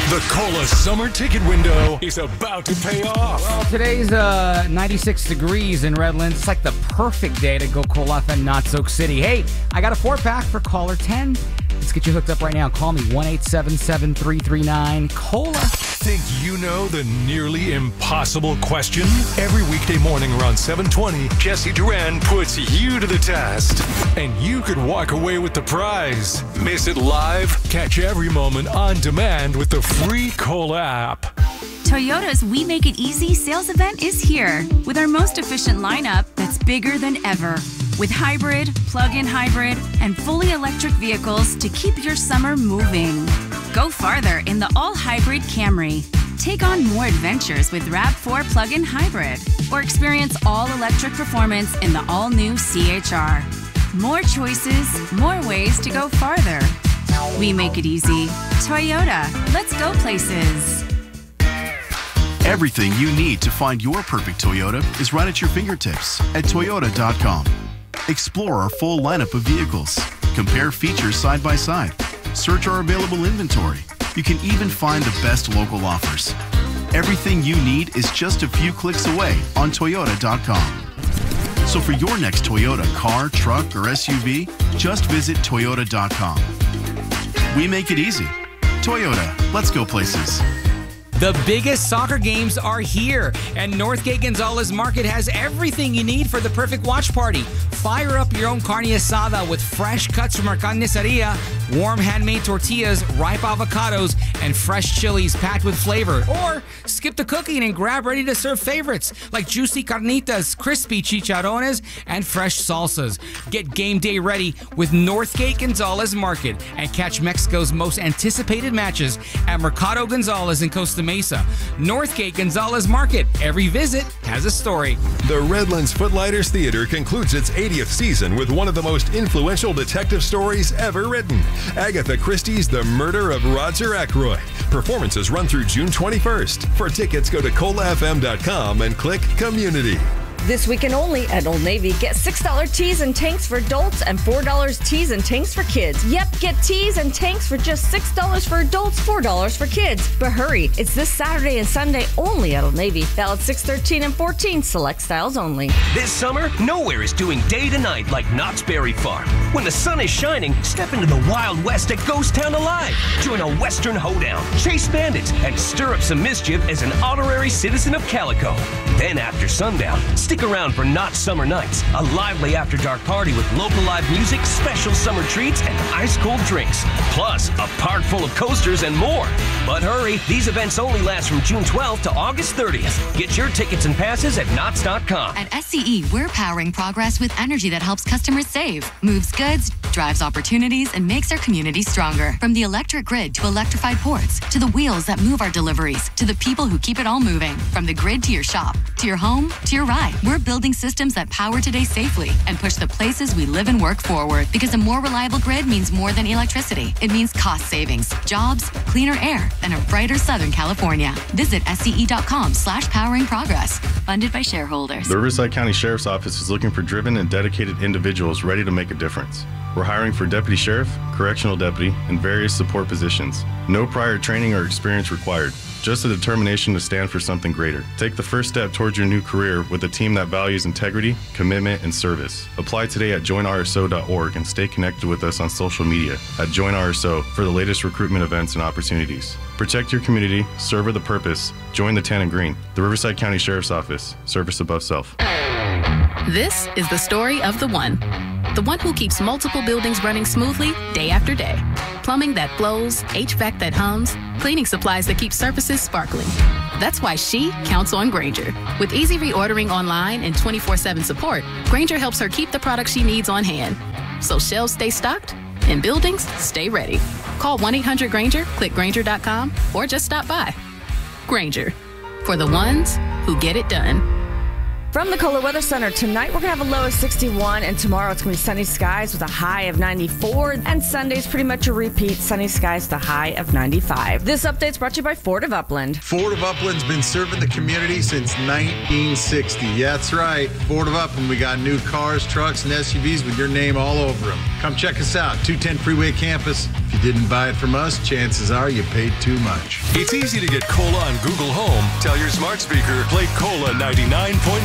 The Cola summer ticket window is about to pay off. Well, today's 96 degrees in Redlands. It's like the perfect day to go cool off in Knott's Oak City. Hey, I got a 4-pack for caller 10. Let's get you hooked up right now. Call me 1-877-339-COLA. Think you know the nearly impossible question? Every weekday morning around 7:20, Jesse Duran puts you to the test. And you could walk away with the prize. Miss it live? Catch every moment on demand with the free Cola app. Toyota's We Make It Easy sales event is here with our most efficient lineup that's bigger than ever. With hybrid, plug-in hybrid, and fully electric vehicles to keep your summer moving. Go farther in the all-hybrid Camry. Take on more adventures with RAV4 plug-in hybrid. Or experience all-electric performance in the all-new CHR. More choices, more ways to go farther. We make it easy. Toyota, let's go places. Everything you need to find your perfect Toyota is right at your fingertips at Toyota.com. Explore our full lineup of vehicles. Compare features side by side. Search our available inventory. You can even find the best local offers. Everything you need is just a few clicks away on Toyota.com. So for your next Toyota car, truck, or SUV, just visit Toyota.com. We make it easy. Toyota, let's go places. The biggest soccer games are here, and Northgate Gonzalez Market has everything you need for the perfect watch party. Fire up your own carne asada with fresh cuts from our carniceria, warm handmade tortillas, ripe avocados, and fresh chilies packed with flavor. Or skip the cooking and grab ready-to-serve favorites like juicy carnitas, crispy chicharrones, and fresh salsas. Get game day ready with Northgate Gonzalez Market and catch Mexico's most anticipated matches at Mercado Gonzalez in Costa Mesa. Northgate Gonzalez Market. Every visit has a story. The Redlands Footlighters Theater concludes its 80th season with one of the most influential detective stories ever written, Agatha Christie's The Murder of Roger Ackroyd. Performances run through June 21st. For tickets, go to colafm.com and click Community. This weekend only at Old Navy, get $6 tees and tanks for adults and $4 tees and tanks for kids. Yep, get tees and tanks for just $6 for adults, $4 for kids. But hurry, it's this Saturday and Sunday only at Old Navy. Valid 6/13 and 14, select styles only. This summer, nowhere is doing day to night like Knott's Berry Farm. When the sun is shining, step into the Wild West at Ghost Town Alive. Join a Western hoedown, chase bandits, and stir up some mischief as an honorary citizen of Calico. Then after sundown, stick around for Knott's Summer Nights, a lively after-dark party with local live music, special summer treats, and ice-cold drinks. Plus, a park full of coasters and more. But hurry, these events only last from June 12th to August 30th. Get your tickets and passes at Knotts.com. At SCE, we're powering progress with energy that helps customers save, moves goods, drives opportunities, and makes our community stronger. From the electric grid to electrified ports, to the wheels that move our deliveries, to the people who keep it all moving. From the grid to your shop, to your home, to your ride. We're building systems that power today safely and push the places we live and work forward. Because a more reliable grid means more than electricity. It means cost savings, jobs, cleaner air, and a brighter Southern California. Visit SCE.com/powering progress. Funded by shareholders. The Riverside County Sheriff's Office is looking for driven and dedicated individuals ready to make a difference. We're hiring for deputy sheriff, correctional deputy, and various support positions. No prior training or experience required. Just a determination to stand for something greater. Take the first step towards your new career with a team that values integrity, commitment, and service. Apply today at joinrso.org and stay connected with us on social media at JoinRSO for the latest recruitment events and opportunities. Protect your community, serve with a purpose. Join the Tan and Green, the Riverside County Sheriff's Office. Service above self. This is the story of the one who keeps multiple buildings running smoothly day after day. Plumbing that flows, HVAC that hums, cleaning supplies that keep surfaces sparkling. That's why she counts on Grainger. With easy reordering online and 24/7 support, Grainger helps her keep the products she needs on hand. So shelves stay stocked and buildings stay ready. Call 1-800-GRAINGER, click Grainger.com, or just stop by. Grainger, for the ones who get it done. From the Kohler Weather Center, tonight we're going to have a low of 61, and tomorrow it's going to be sunny skies with a high of 94, and Sunday's pretty much a repeat, sunny skies with a high of 95. This update's brought to you by Ford of Upland. Ford of Upland's been serving the community since 1960. Yeah, that's right. Ford of Upland, we got new cars, trucks, and SUVs with your name all over them. Come check us out, 210 Freeway Campus. If you didn't buy it from us, chances are you paid too much. It's easy to get Cola on Google Home. Tell your smart speaker, play Cola 99.9.